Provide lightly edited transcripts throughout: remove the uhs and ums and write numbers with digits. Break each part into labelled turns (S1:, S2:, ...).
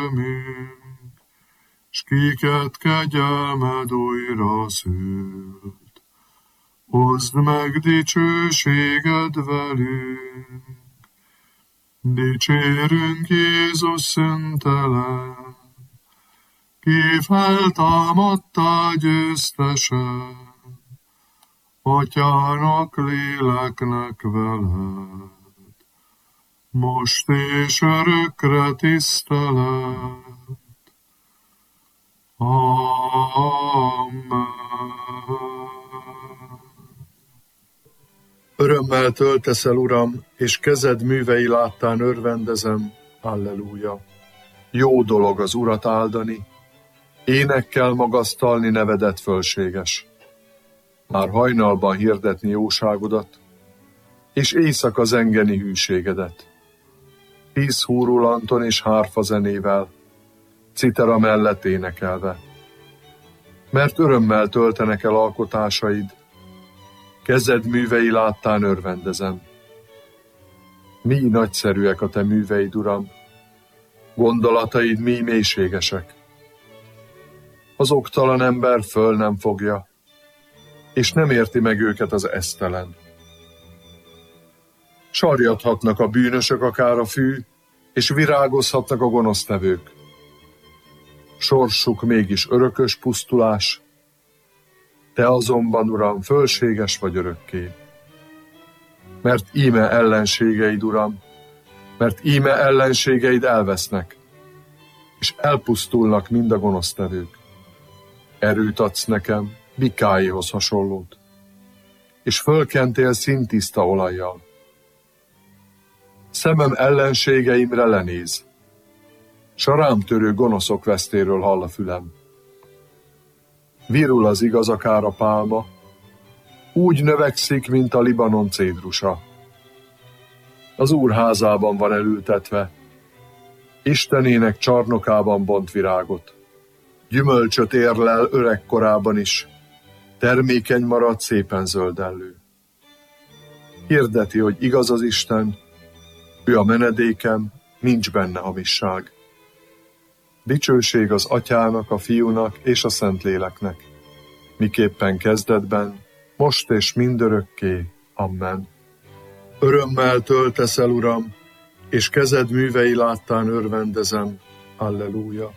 S1: s kiket kegyelmed újra szült. Hozd meg dicsőséged velünk, dicsérünk Jézus szentelen, ki feltámadtál győztesen, Atyának, léleknek veled, most és örökre tisztelet. Amen. Örömmel töltesz el, Uram, és kezed művei láttán örvendezem. Alleluja. Jó dolog az Urat áldani, énekkel magasztalni nevedet fölséges. Már hajnalban hirdetni jóságodat, és éjszaka zengeni hűségedet. Tíz húrulanton és hárfa zenével, citera mellett énekelve. Mert örömmel töltenek el alkotásaid, kezed művei láttán örvendezem. Mi nagyszerűek a te műveid, Uram, gondolataid mi mélységesek. Az oktalan ember föl nem fogja, és nem érti meg őket az esztelen. Sarjadhatnak a bűnösök akár a fű, és virágozhatnak a gonosztevők. Sorsuk mégis örökös pusztulás, te azonban, Uram, fölséges vagy örökké. Mert íme ellenségeid, Uram, mert íme ellenségeid elvesznek, és elpusztulnak mind a gonosztevők. Erőt adsz nekem, Mikáéhoz hasonlót, és fölkentél színtiszta olajjal. Szemem ellenségeimre lenéz, s a rám törő gonoszok vesztéről hall a fülem. Virul az igaz akár a pálma, úgy növekszik, mint a Libanon cédrusa. Az Úr házában van elültetve, Istenének csarnokában bont virágot. Gyümölcsöt érlel öregkorában is, termékeny marad, szépen zöldellő. Hirdeti, hogy igaz az Isten, ő a menedékem, nincs benne hamisság. Dicsőség az Atyának, a Fiúnak és a Szentléleknek, miképpen kezdetben, most és mindörökké. Amen. Örömmel töltesz el, Uram, és kezed művei láttán örvendezem. Alleluja.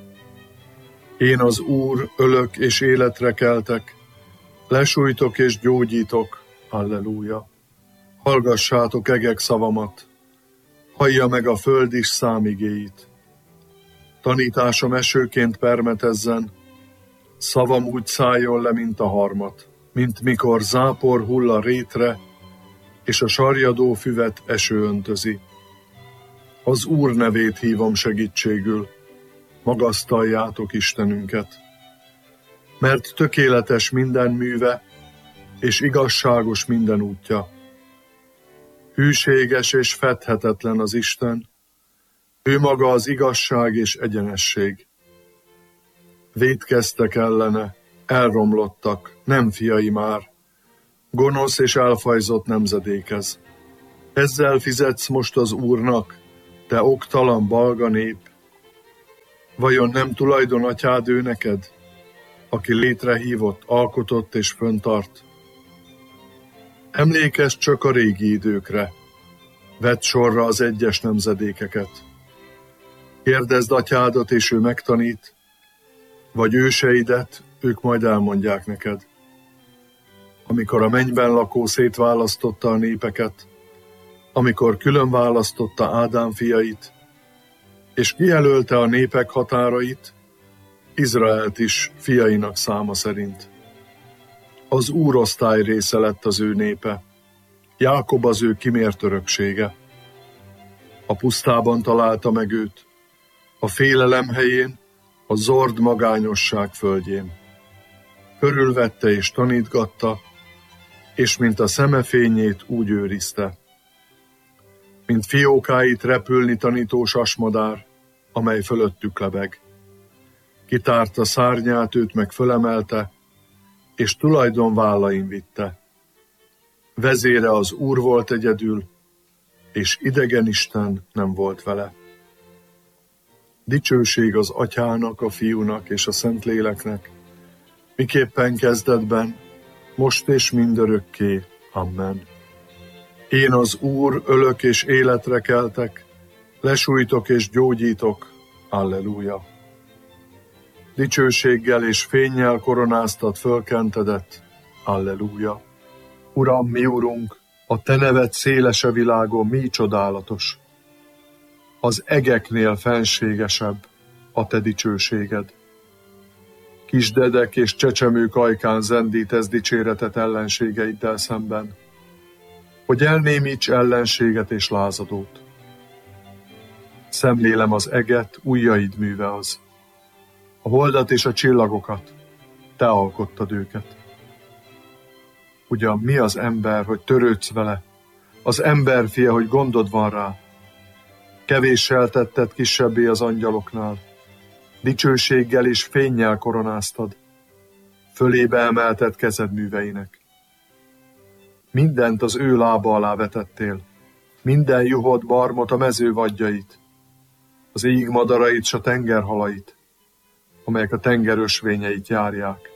S1: Én az Úr, ölök és életre keltek, lesújtok és gyógyítok. Alleluja. Hallgassátok, egek, szavamat, hallja meg a föld is számigéit. Tanításom esőként permetezzen, szavam úgy szálljon le, mint a harmat, mint mikor zápor hull a rétre, és a sarjadó füvet eső öntözi. Az Úr nevét hívom segítségül, magasztaljátok Istenünket. Mert tökéletes minden műve, és igazságos minden útja. Hűséges és fedhetetlen az Isten, ő maga az igazság és egyenesség. Vétkeztek ellene, elromlottak, nem fiai már, gonosz és elfajzott nemzedékez. Ezzel fizetsz most az Úrnak, te oktalan balga nép. Vajon nem tulajdon atyád ő neked, aki létrehívott, alkotott és föntart? Emlékezz csak a régi időkre, vedd sorra az egyes nemzedékeket. Kérdezd atyádat, és ő megtanít, vagy őseidet, ők majd elmondják neked. Amikor a mennyben lakó szétválasztotta a népeket, amikor külön választotta Ádám fiait, és kijelölte a népek határait, Izraelt is fiainak száma szerint. Az Úr osztály része lett az ő népe, Jákob az ő kimért öröksége. A pusztában találta meg őt, a félelem helyén, a zord magányosság földjén. Körülvette és tanítgatta, és mint a szeme fényét úgy őrizte. Mint fiókáit repülni tanító sasmadár, amely fölöttük lebeg. Kitárta szárnyát, őt meg fölemelte, és tulajdon vállain vitte. Vezére az Úr volt egyedül, és idegen isten nem volt vele. Dicsőség az Atyának, a Fiúnak és a Szentléleknek, miképpen kezdetben, most és mindörökké. Amen. Én az Úr, ölök és életre keltek, lesújtok és gyógyítok. Alleluja. Dicsőséggel és fénnyel koronáztad fölkentedet. Alleluja. Uram, mi Urunk, a Te neved szélese világon mi csodálatos. Az egeknél fenségesebb a Te dicsőséged. Kisdedek és csecsemők ajkán zendítesz dicséretet ellenségeiddel szemben, hogy elnémíts ellenséget és lázadót. Szemlélem az eget, ujjaid műve az. A holdat és a csillagokat, Te alkottad őket. Ugyan mi az ember, hogy törődsz vele, az emberfia, hogy gondod van rá. Kevéssel tetted kisebbé az angyaloknál, dicsőséggel és fénnyel koronáztad, fölébe emelted kezed műveinek. Mindent az ő lába alá vetettél, minden juhot, barmot, a mező vadjait, az ég madarait s a tengerhalait, amelyek a tenger ösvényeit járják.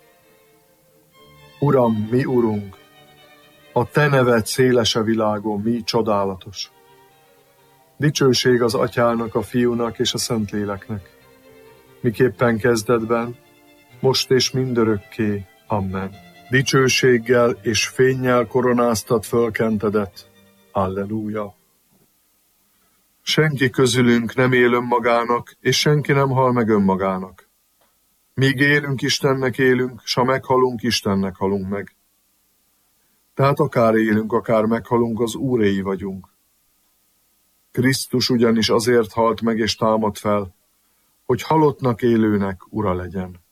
S1: Uram, mi Urunk, a Te neved szélese világon mi csodálatos. Dicsőség az Atyának, a Fiúnak és a Szentléleknek, miképpen kezdetben, most és mindörökké. Amen. Dicsőséggel és fénnyel koronáztad fölkentedet. Alleluja. Senki közülünk nem él önmagának, és senki nem hal meg önmagának. Míg élünk, Istennek élünk, s ha meghalunk, Istennek halunk meg. Tehát akár élünk, akár meghalunk, az Úréi vagyunk. Krisztus ugyanis azért halt meg és támad fel, hogy halottnak élőnek ura legyen.